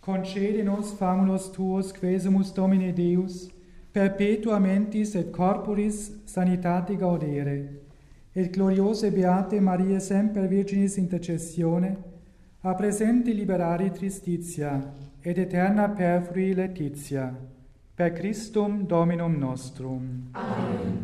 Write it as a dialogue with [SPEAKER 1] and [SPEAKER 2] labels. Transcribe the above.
[SPEAKER 1] Concede nos, famulus tuos, quesumus Domine Deus, perpetua mentis et corporis sanitate gaudere, et gloriose beate Maria semper Virginis intercessione, a presente liberare tristitia, et eterna perfrui laetitia, per Christum Dominum nostrum.
[SPEAKER 2] Amen.